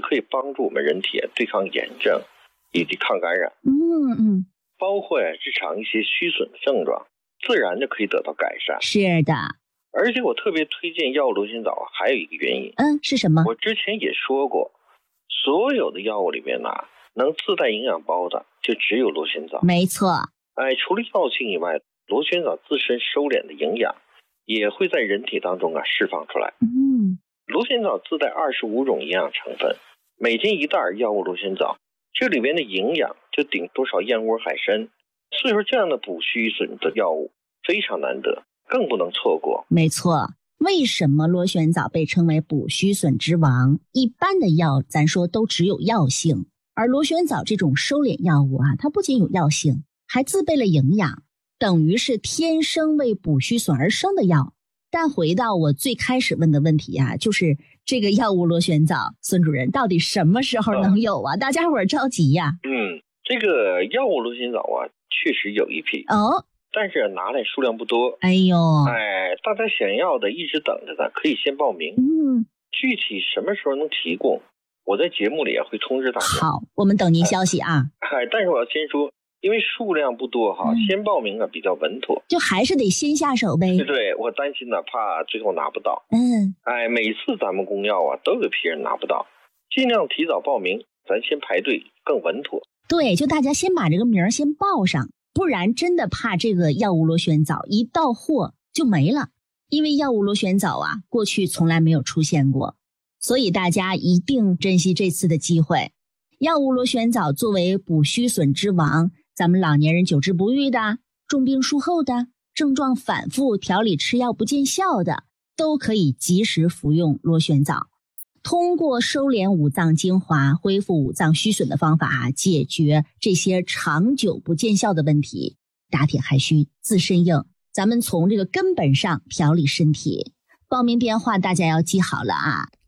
可以帮助我们人体对抗炎症以及抗感染。包括日常一些虚损的症状，自然就可以得到改善。 是的。 而且我特别推荐药物螺旋藻，还有一个原因。 是什么？ 我之前也说过，所有的药物里面呢，能自带营养包的就只有螺旋藻。 没错。 除了药性以外，螺旋藻自身收敛的营养也会在人体当中释放出来。螺旋藻自带25种营养成分，每天一袋药物螺旋藻，这里面的营养就顶多少燕窝海参。所以说这样的补虚损的药物非常难得，更不能错过。 没错。为什么螺旋藻被称为补虚损之王？一般的药咱说都只有药性，而螺旋藻这种收敛药物它不仅有药性，还自备了营养，等于是天生为补虚损而生的药。但回到我最开始问的问题就是这个药物螺旋藻，孙主任到底什么时候能有大家伙儿着急呀。 这个药物螺旋藻确实有一批但是拿来数量不多。大家想要的一直等着的，可以先报名。具体什么时候能提供，我在节目里也会通知大家。 好，我们等您消息但是我要先说，因为数量不多先报名比较稳妥， 就还是得先下手呗。 对，我担心怕最后拿不到。每次咱们公药都有批人拿不到，尽量提早报名，咱先排队更稳妥。 对，就大家先把这个名先报上，不然真的怕这个药物螺旋藻一到货就没了。因为药物螺旋藻过去从来没有出现过，所以大家一定珍惜这次的机会。药物螺旋藻作为补虚损之王，咱们老年人久治不愈的、重病术后的、症状反复、调理吃药不见效的，都可以及时服用螺旋藻。通过收敛五脏精华、恢复五脏虚损的方法解决这些长久不见效的问题。打铁还需自身硬，咱们从这个根本上调理身体。报名电话大家要记好了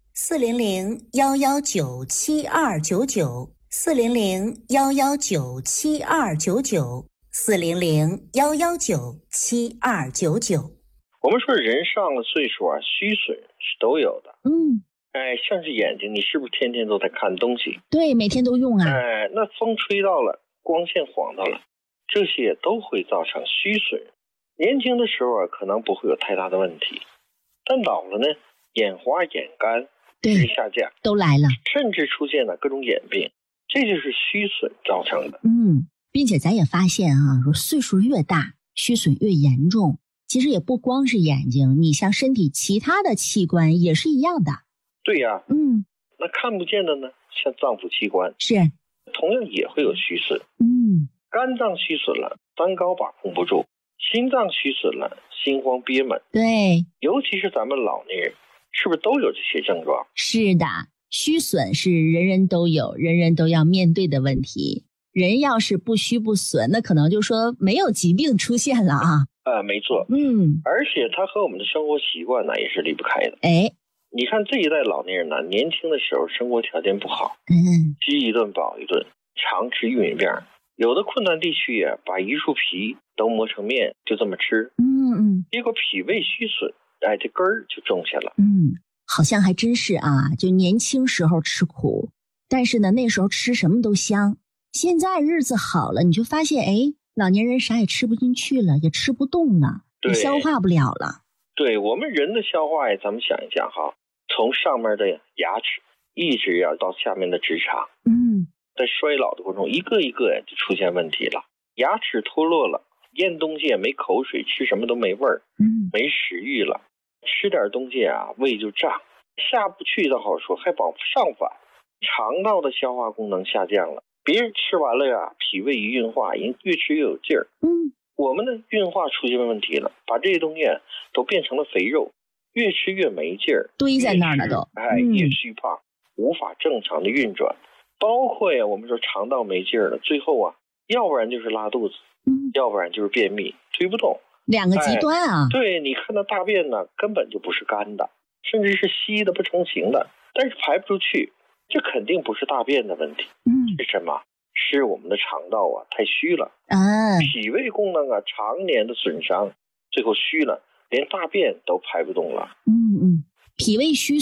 ，400-119-7299，400-119-7299，400-119-7299。 我们说人上了岁数虚损是都有的。像是眼睛，你是不是天天都在看东西？ 对，每天都用那风吹到了，光线晃到了，这些都会造成虚损。年轻的时候可能不会有太大的问题，但老了呢，眼花眼干视力下降都来了， 甚至出现了各种眼病，这就是虚损造成的。 并且咱也发现说岁数越大虚损越严重，其实也不光是眼睛，你像身体其他的器官也是一样的。 对呀。那看不见的呢，像脏腑器官是同样也会有虚损。肝脏虚损了，三高把控不住；心脏虚损了，心慌憋闷。 对， 尤其是咱们老年人，是不是都有这些症状？ 是的，虚损是人人都有，人人都要面对的问题。人要是不虚不损，那可能就说没有疾病出现了没错。而且它和我们的生活习惯也是离不开的。你看这一代老年人年轻的时候生活条件不好，饥一顿饱一顿，常吃玉米面，有的困难地区把榆树皮都磨成面就这么吃。结果脾胃虚损，这根儿就种下了。 好像还真是就年轻时候吃苦，但是呢那时候吃什么都香。现在日子好了，你就发现老年人啥也吃不进去了，也吃不动了，也消化不了了。 对，我们人的消化咱们想一想从上面的牙齿一直要到下面的直肠，在衰老的过程中一个一个就出现问题了，牙齿脱落了，咽东西也没口水，吃什么都没味儿，没食欲了，吃点东西胃就胀，下不去倒好说，还往上反，肠道的消化功能下降了，别人吃完了脾胃一运化，越吃越有劲儿。我们的运化出现问题了，把这些东西都变成了肥肉，越吃越没劲儿， 堆在那儿了都。 越虚胖，无法正常的运转。包括我们说肠道没劲儿了，最后要不然就是拉肚子，要不然就是便秘，推不动。 两个极端对，你看到大便呢，根本就不是干的，甚至是稀的不成形的，但是排不出去，这肯定不是大便的问题。是什么？是我们的肠道太虚了，脾胃功能常年的损伤，最后虚了，连大便都排不动了。 脾胃虚损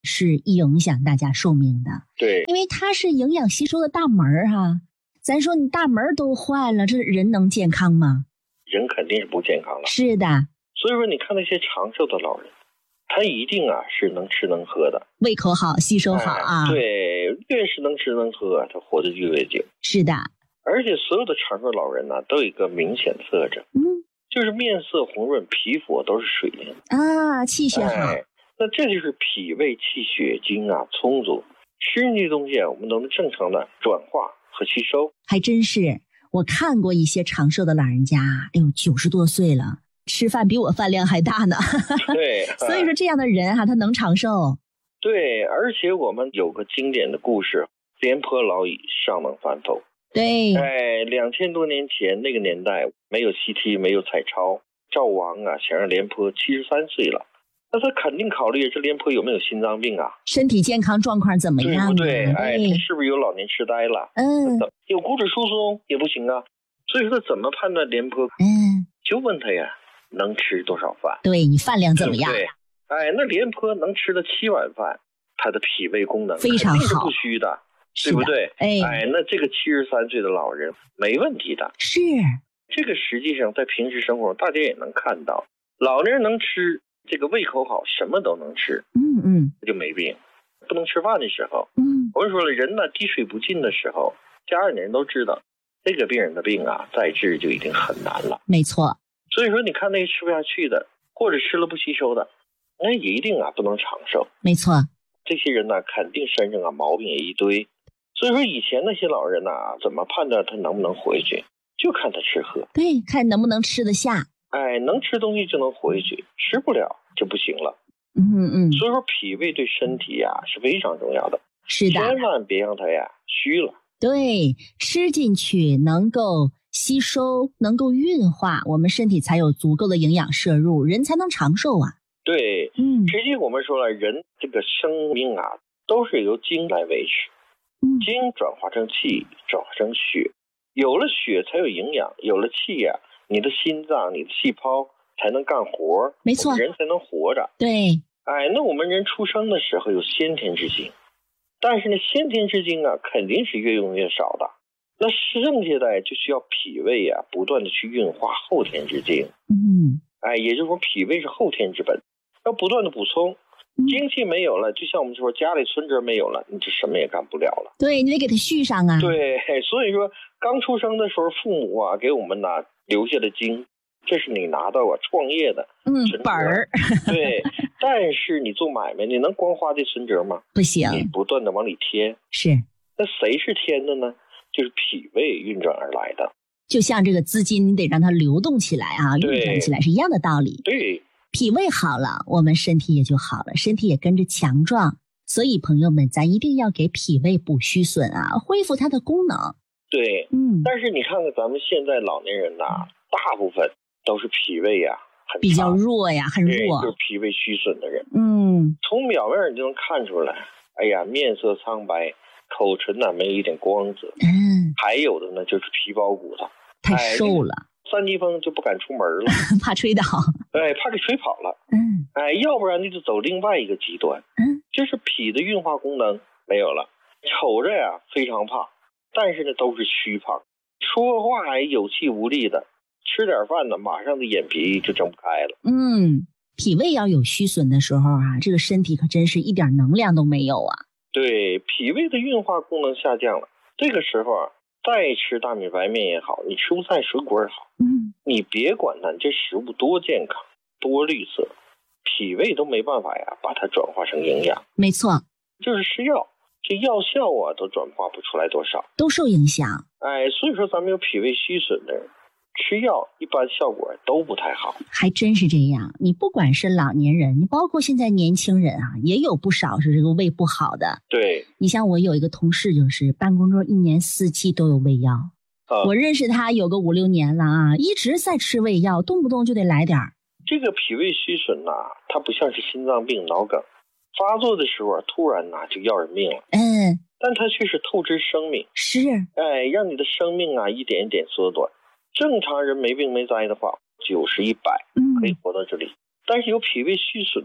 是影响大家寿命的。 对， 因为它是营养吸收的大门啊。咱说你大门都坏了，这人能健康吗？ 人肯定是不健康了。 是的。 所以说你看那些长寿的老人，他一定是能吃能喝的， 胃口好，吸收好啊。 对，越是能吃能喝，他活得就越久。 是的。 而且所有的长寿老人呢，都有一个明显的特征，就是面色红润，皮肤都是水灵啊，气血好。 那这就是脾胃气血精充足，吃进去的东西我们都能正常的转化和吸收。 还真是，我看过一些长寿的老人家，哎呦，90多岁了，吃饭比我饭量还大呢。 对， 所以说这样的人他能长寿。 对，而且我们有个经典的故事，廉颇老矣，尚能饭否。 对 ，2000多年前那个年代没有 CT 没有彩超，赵王想让廉颇73岁了，那他肯定考虑这廉颇有没有心脏病身体健康状况怎么样对不对？他是不是有老年痴呆了？有骨质疏松也不行所以说怎么判断廉颇？就问他能吃多少饭？ 对，你饭量怎么样？ 对，那廉颇能吃了7碗饭，他的脾胃功能非常好， 肯定是不虚的。对不对？那这个73岁的老人没问题的。 是， 这个实际上在平时生活大家也能看到，老年人能吃，这个胃口好，什么都能吃，就没病。不能吃饭的时候，我们说了，人滴水不进的时候，家里人都知道，这个病人的病再治就已经很难了。 没错。 所以说，你看那些吃不下去的，或者吃了不吸收的，那也一定不能长寿。 没错。 这些人肯定身上毛病也一堆。所以说以前那些老人怎么判断他能不能回去，就看他吃喝。 对，看能不能吃得下。 能吃东西就能回去，吃不了就不行了。所以说脾胃对身体是非常重要的。 是的， 千万别让它虚了。 对，吃进去能够吸收，能够运化，我们身体才有足够的营养摄入，人才能长寿对，实际我们说了，人这个生命都是由精来维持。精转化成气，转化成血，有了血才有营养，有了气你的心脏、你的细胞才能干活， 没错， 人才能活着。 对， 那我们人出生的时候有先天之精，但是呢，先天之精肯定是越用越少的，那剩下的就需要脾胃不断的去运化后天之精。也就是说脾胃是后天之本，要不断的补充。精气没有了，就像我们说家里存折没有了，你就什么也干不了了。 对，你得给它续上对，所以说刚出生的时候，父母给我们留下的精，这是你拿到创业的本儿。 对，但是你做买卖，你能光花这存折吗？ 不行， 你不断的往里添。 是， 那谁是添的呢？就是脾胃运转而来的。 就像这个资金，你得让它流动起来运转起来是一样的道理。 对。 脾胃好了，我们身体也就好了，身体也跟着强壮。所以朋友们，咱一定要给脾胃补虚损恢复它的功能。 对，但是你看看咱们现在老年人大部分都是脾胃很比较弱很弱， 就是脾胃虚损的人。从表面你就能看出来，面色苍白，口唇没有一点光泽。还有的呢就是皮包骨头， 太瘦了。 3级风就不敢出门了， 怕吹倒， 怕给吹跑了。要不然你就走另外一个极端，就是脾的运化功能没有了，瞅着非常胖，但是呢都是虚胖，说话有气无力的，吃点饭呢马上的眼皮就睁不开了。 脾胃要有虚损的时候这个身体可真是一点能量都没有对，脾胃的运化功能下降了，这个时候再吃大米白面也好，你蔬菜水果也好，你别管它这食物多健康多绿色，脾胃都没办法把它转化成营养。 没错， 就是吃药，这药效都转化不出来多少， 都受影响。 所以说咱们有脾胃虚损的人吃药一般效果都不太好。 还真是这样，你不管是老年人，你包括现在年轻人也有不少是这个胃不好的。 对， 你像我有一个同事，就是办公桌1年4季都有胃药。我认识他有个5、6年了一直在吃胃药，动不动就得来点儿。 这个脾胃虚损它不像是心脏病、脑梗发作的时候突然就要人命了。但它却是透支生命， 是让你的生命一点一点缩短。正常人没病没灾的话，90、100可以活到这里，但是有脾胃虚损的人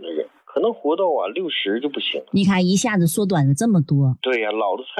可能活到60就不行了。 你看一下子缩短了这么多。 对呀，老的菜